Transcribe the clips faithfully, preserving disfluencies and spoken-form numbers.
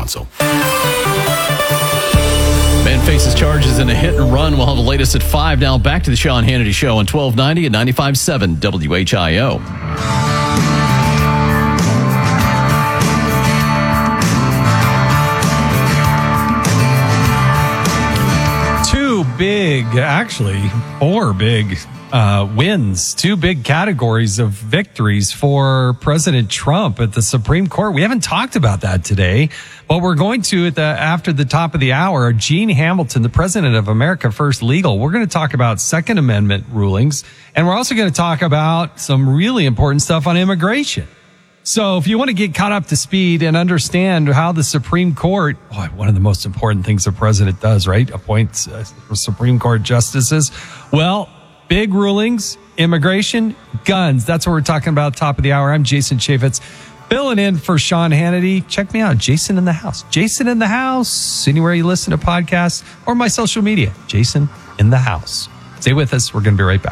Council. Man faces charges in a hit and run. We'll have the latest at five. Now back to the Sean Hannity Show on twelve ninety and ninety-five point seven W H I O. Two big, actually, four big uh, wins, two big categories of victories for President Trump at the Supreme Court. We haven't talked about that today, but we're going to at the after the top of the hour. Gene Hamilton, the president of America First Legal, we're going to talk about Second Amendment rulings, and we're also going to talk about some really important stuff on immigration. So if you want to get caught up to speed and understand how the Supreme Court, boy, one of the most important things a president does, right? Appoints uh, Supreme Court justices. Well, big rulings, immigration, guns. That's what we're talking about top of the hour. I'm Jason Chaffetz, filling in for Sean Hannity. Check me out, Jason in the House. Jason in the House, anywhere you listen to podcasts or my social media, Jason in the House. Stay with us. We're going to be right back.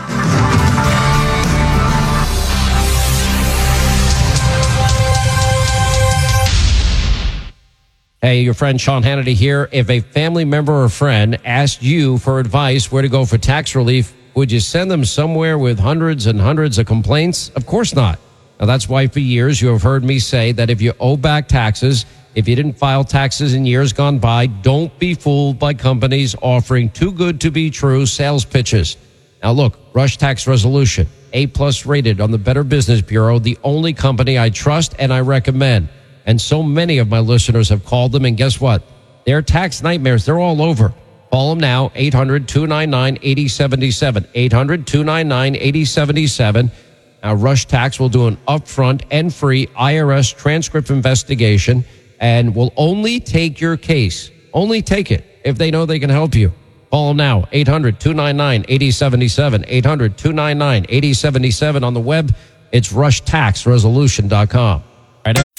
Hey, your friend Sean Hannity here. If a family member or friend asked you for advice where to go for tax relief, would you send them somewhere with hundreds and hundreds of complaints? Of course not. Now, that's why for years you have heard me say that if you owe back taxes, if you didn't file taxes in years gone by, don't be fooled by companies offering too good to be true sales pitches. Now, look, Rush Tax Resolution, A-plus rated on the Better Business Bureau, the only company I trust and I recommend. And so many of my listeners have called them, and guess what? Their tax nightmares, they're all over. Call them now, eight hundred, two nine nine, eight oh seven seven, eight hundred, two nine nine, eight oh seven seven. Now, Rush Tax will do an upfront and free I R S transcript investigation and will only take your case, only take it, if they know they can help you. Call them now, eight hundred, two nine nine, eight oh seven seven, eight hundred, two nine nine, eight oh seven seven. On the web, it's rush tax resolution dot com. Right now.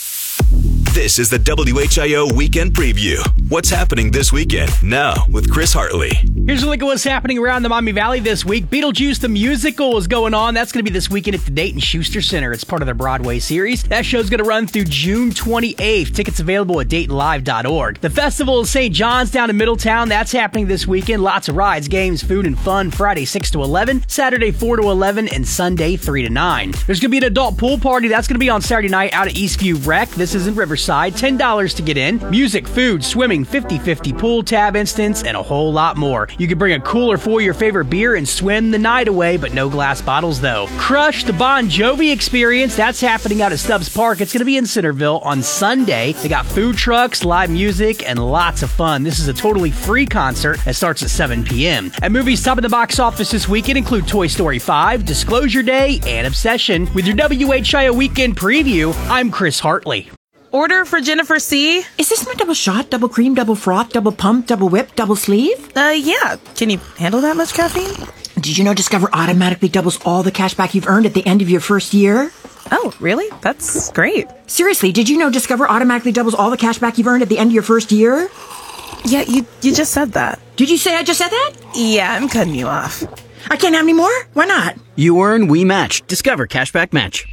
This is the W H I O Weekend Preview. What's happening this weekend? Now with Chris Hartley. Here's a look at what's happening around the Miami Valley this week. Beetlejuice the Musical is going on. That's going to be this weekend at the Dayton Schuster Center. It's part of their Broadway series. That show's going to run through June twenty-eighth. Tickets available at Dayton Live dot org. The Festival of Saint John's down in Middletown. That's happening this weekend. Lots of rides, games, food, and fun. Friday six to eleven, Saturday four to eleven, and Sunday three to nine. There's going to be an adult pool party. That's going to be on Saturday night out at Eastview Rec. This is in Riverside. ten dollars to get in. Music, food, swimming, fifty-fifty pool tab instance, and a whole lot more. You can bring a cooler for your favorite beer and swim the night away, but no glass bottles though. Crush, the Bon Jovi experience, that's happening out at Stubbs Park. It's going to be in Centerville on Sunday. They got food trucks, live music, and lots of fun. This is a totally free concert that starts at seven p.m. And movies top of the box office this weekend include Toy Story five, Disclosure Day, and Obsession. With your W H I O Weekend Preview, I'm Chris Hartley. Order for Jennifer C. Is this my double shot, double cream, double froth, double pump, double whip, double sleeve? Uh, yeah. Can you handle that much caffeine? Did you know Discover automatically doubles all the cash back you've earned at the end of your first year? Oh, really? That's great. Seriously, did you know Discover automatically doubles all the cash back you've earned at the end of your first year? Yeah, you you just said that. Did you say I just said that? Yeah, I'm cutting you off. I can't have any more? Why not? You earn, we match. Discover Cashback Match.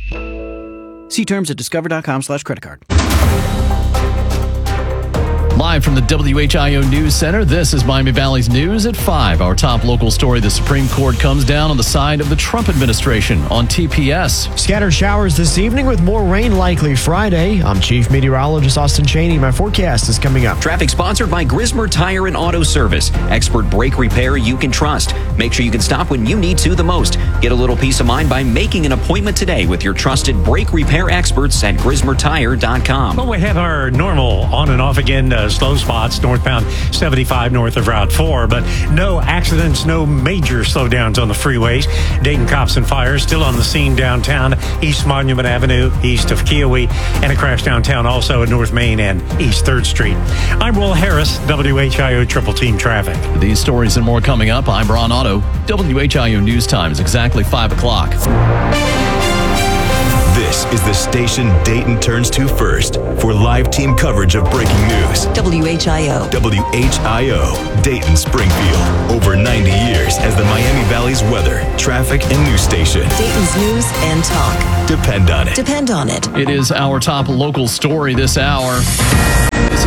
See terms at discover.com slash credit card. Live from the W H I O News Center, this is Miami Valley's News at five. Our top local story, the Supreme Court comes down on the side of the Trump administration on T P S. Scattered showers this evening with more rain likely Friday. I'm Chief Meteorologist Austin Cheney. My forecast is coming up. Traffic sponsored by Grismer Tire and Auto Service. Expert brake repair you can trust. Make sure you can stop when you need to the most. Get a little peace of mind by making an appointment today with your trusted brake repair experts at grismer tire dot com. Well, we have our normal on and off again uh, slow spots, northbound seventy-five north of Route four, but no accidents, no major slowdowns on the freeways. Dayton cops and fire still on the scene downtown, East Monument Avenue, east of Kiowee, and a crash downtown also at North Main and East third Street. I'm Will Harris, W H I O Triple Team Traffic. These stories and more coming up. I'm Ron Otto. W H I O News Time is exactly five o'clock. This is the station Dayton turns to first for live team coverage of breaking news. W H I O. W H I O, Dayton Springfield. Over ninety years as the Miami Valley's weather, traffic, and news station. Dayton's news and talk. Depend on it. Depend on it. It is our top local story this hour.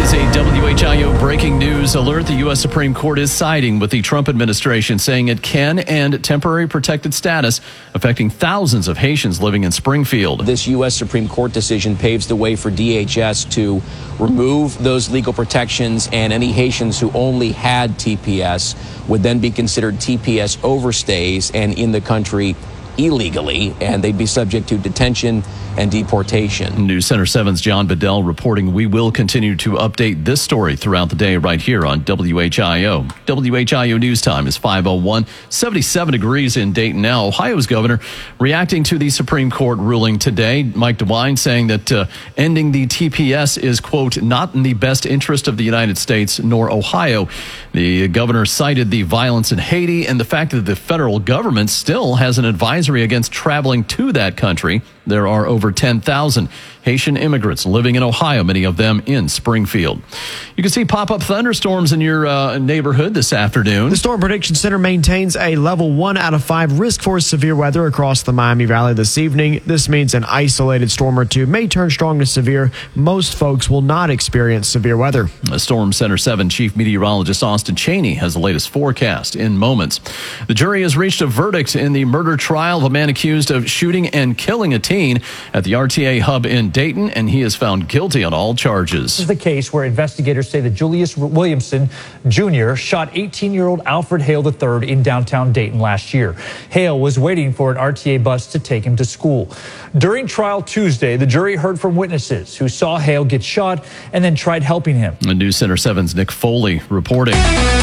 H I O breaking news alert. The U S Supreme Court is siding with the Trump administration, saying it can end temporary protected status affecting thousands of Haitians living in Springfield. This U S Supreme Court decision paves the way for D H S to remove those legal protections, and any Haitians who only had T P S would then be considered T P S overstays and in the country illegally, and they'd be subject to detention and deportation. News Center seven's John Bedell reporting. We will continue to update this story throughout the day right here on W H I O. W H I O News Time is five oh one, seventy-seven degrees in Dayton now. Ohio's governor reacting to the Supreme Court ruling today. Mike DeWine saying that uh, ending the T P S is, quote, not in the best interest of the United States nor Ohio. The governor cited the violence in Haiti and the fact that the federal government still has an advisory against traveling to that country. There are over ten thousand Haitian immigrants living in Ohio, many of them in Springfield. You can see pop-up thunderstorms in your uh, neighborhood this afternoon. The Storm Prediction Center maintains a level one out of five risk for severe weather across the Miami Valley this evening. This means an isolated storm or two may turn strong to severe. Most folks will not experience severe weather. A Storm Center seven Chief Meteorologist Austin Cheney has the latest forecast in moments. The jury has reached a verdict in the murder trial of a man accused of shooting and killing a teen at the R T A hub in Dayton, and he is found guilty on all charges. This is the case where investigators say that Julius Williamson Junior shot eighteen-year-old Alfred Hale the third in downtown Dayton last year. Hale was waiting for an R T A bus to take him to school. During trial Tuesday, the jury heard from witnesses who saw Hale get shot and then tried helping him. The News Center seven's Nick Foley reporting.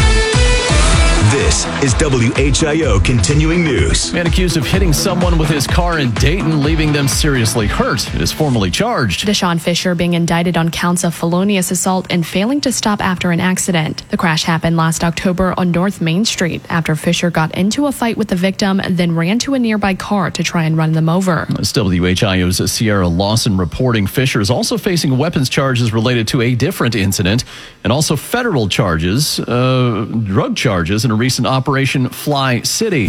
This is W H I O Continuing News. Man accused of hitting someone with his car in Dayton, leaving them seriously hurt, is formally charged. Deshaun Fisher being indicted on counts of felonious assault and failing to stop after an accident. The crash happened last October on North Main Street after Fisher got into a fight with the victim, then ran to a nearby car to try and run them over. It's W H I O's Sierra Lawson reporting. Fisher is also facing weapons charges related to a different incident and also federal charges, uh, drug charges in a recent Operation Fly City.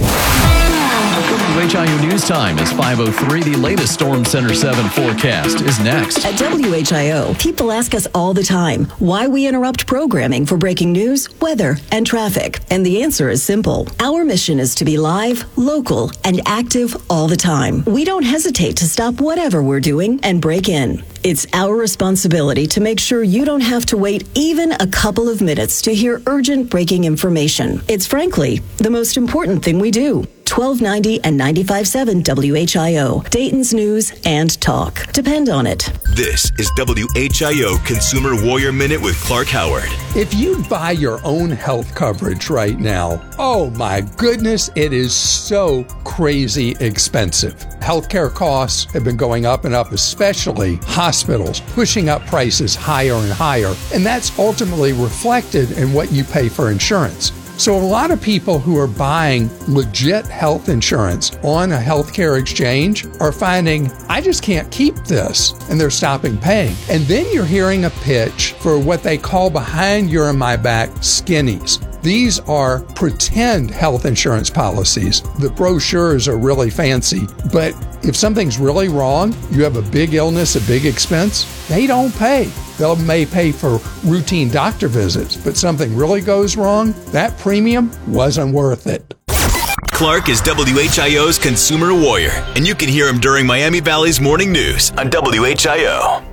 W H I O News Time is five oh three. The latest Storm Center seven forecast is next. At W H I O, people ask us all the time why we interrupt programming for breaking news, weather, and traffic. And the answer is simple. Our mission is to be live, local, and active all the time. We don't hesitate to stop whatever we're doing and break in. It's our responsibility to make sure you don't have to wait even a couple of minutes to hear urgent breaking information. It's frankly the most important thing we do. twelve ninety and ninety-five point seven W H I O, Dayton's news and talk. Depend on it. This is W H I O Consumer Warrior Minute with Clark Howard. If you buy your own health coverage right now, oh my goodness, it is so crazy expensive. Healthcare costs have been going up and up, especially hospitals, pushing up prices higher and higher. And that's ultimately reflected in what you pay for insurance. So a lot of people who are buying legit health insurance on a healthcare exchange are finding, I just can't keep this, and they're stopping paying. And then you're hearing a pitch for what they call behind your and my back skinnies. These are pretend health insurance policies. The brochures are really fancy, but if something's really wrong, you have a big illness, a big expense, they don't pay. They may pay for routine doctor visits, but something really goes wrong, that premium wasn't worth it. Clark is W H I O's Consumer Warrior, and you can hear him during Miami Valley's Morning News on W H I O.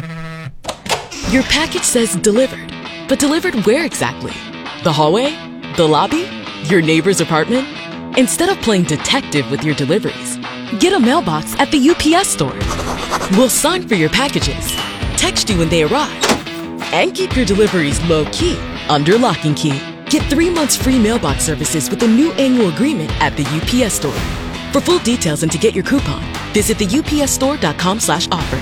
Your package says delivered, but delivered where exactly? The hallway? The lobby? Your neighbor's apartment? Instead of playing detective with your deliveries, get a mailbox at the U P S store. We'll sign for your packages, text you when they arrive, and keep your deliveries low-key under lock and key. Get three months free mailbox services with a new annual agreement at the U P S store. For full details and to get your coupon, visit the U P S store dot com slash offer.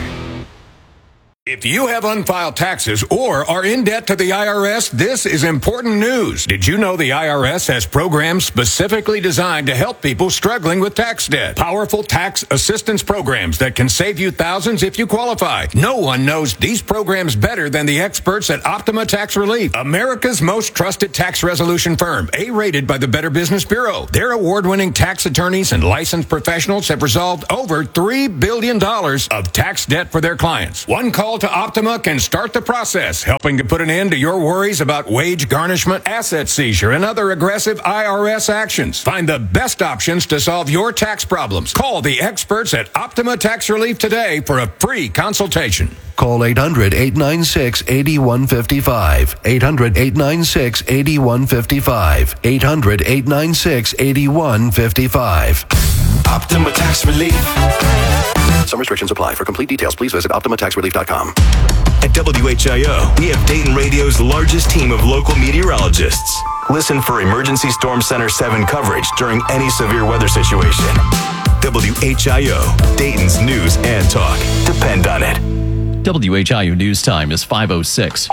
If you have unfiled taxes or are in debt to the I R S, this is important news. Did you know the I R S has programs specifically designed to help people struggling with tax debt? Powerful tax assistance programs that can save you thousands if you qualify. No one knows these programs better than the experts at Optima Tax Relief, America's most trusted tax resolution firm, A-rated by the Better Business Bureau. Their award-winning tax attorneys and licensed professionals have resolved over three billion dollars of tax debt for their clients. One call call to Optima can start the process, helping to put an end to your worries about wage garnishment, asset seizure, and other aggressive I R S actions. Find the best options to solve your tax problems. Call the experts at Optima Tax Relief today for a free consultation. Call eight hundred, eight nine six, eight one five five. eight hundred, eight nine six, eight one five five. eight hundred, eight nine six, eight one five five. Optima Tax Relief. Some restrictions apply. For complete details, please visit optima tax relief dot com. At W H I O, we have Dayton Radio's largest team of local meteorologists. Listen for Emergency Storm Center seven coverage during any severe weather situation. W H I O, Dayton's news and talk. Depend on it. W H I O News Time is five oh six.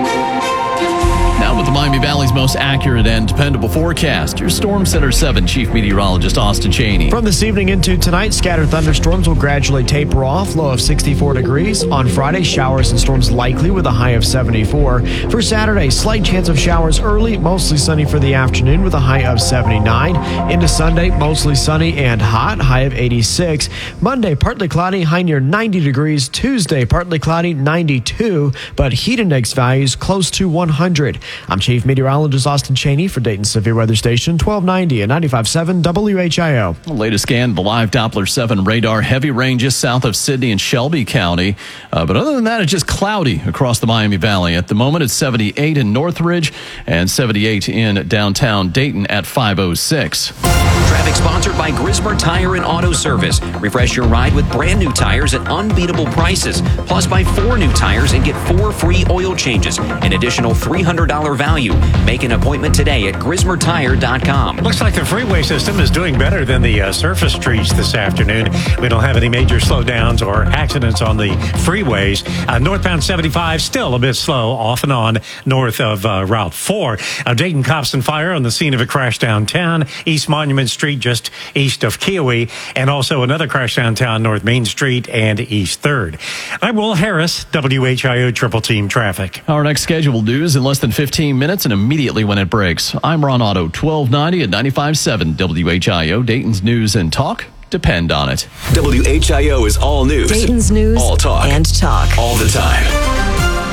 Now with the Miami Valley's most accurate and dependable forecast, your Storm Center seven Chief Meteorologist Austin Cheney. From this evening into tonight, scattered thunderstorms will gradually taper off, low of sixty-four degrees. On Friday, showers and storms likely with a high of seventy-four. For Saturday, slight chance of showers early, mostly sunny for the afternoon with a high of seventy-nine. Into Sunday, mostly sunny and hot, high of eighty-six. Monday, partly cloudy, high near ninety degrees. Tuesday, partly cloudy, ninety-two, but heat index values close to one hundred. I'm Chief Meteorologist Austin Cheney for Dayton Severe Weather Station twelve ninety and ninety-five point seven W H I O. The latest scan, the live Doppler seven radar, heavy rain just south of Sidney and Shelby County. Uh, but other than that, it's just cloudy across the Miami Valley. At the moment, it's seventy-eight in Northridge and seventy-eight in downtown Dayton at five oh six. Traffic sponsored by Grismer Tire and Auto Service. Refresh your ride with brand new tires at unbeatable prices. Plus, buy four new tires and get four free oil changes. An additional three hundred dollars value. Make an appointment today at grismer tire dot com. Looks like the freeway system is doing better than the uh, surface streets this afternoon. We don't have any major slowdowns or accidents on the freeways. Uh, northbound seventy-five still a bit slow off and on north of uh, Route four. Uh, Dayton cops and fire on the scene of a crash downtown. East Monument Street just east of Kiowee, and also another crash downtown North Main Street and East third. I'm Will Harris, W H I O Triple Team Traffic. Our next scheduled news in less than fifteen minutes and immediately when it breaks. I'm Ron Otto, twelve ninety at ninety-five point seven W H I O, Dayton's news and talk. Depend on it. W H I O is all news. Dayton's news all talk. and talk. All the time.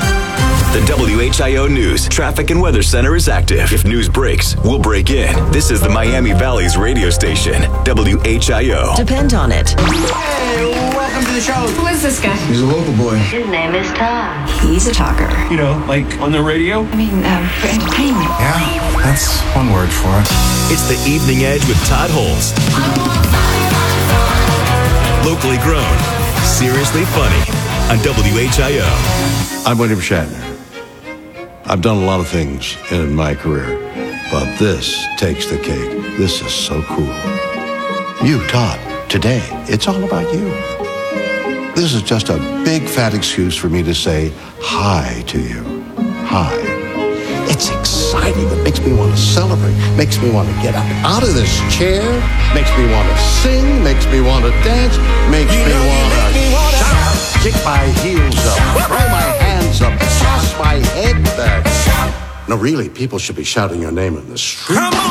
The W H I O News Traffic and Weather Center is active. If news breaks, we'll break in. This is the Miami Valley's radio station, W H I O. Depend on it. Hey, welcome to the show. Who is this guy? He's a local boy. His name is Todd. He's a talker. You know, like on the radio? I mean, um, for entertainment. Yeah, that's one word for it. It's the Evening Edge with Todd Holmes. Locally grown, seriously funny on W H I O. I'm William Shatner. I've done a lot of things in my career, but this takes the cake. This is so cool. You, Todd, today, it's all about you. This is just a big fat excuse for me to say hi to you. Hi. It's exciting. It makes me want to celebrate. Makes me want to get up out of this chair. Makes me want to sing. Makes me want to dance. Makes you me want to shout, kick my heels up, throw my hands up, toss my head back. No, really, people should be shouting your name in the street.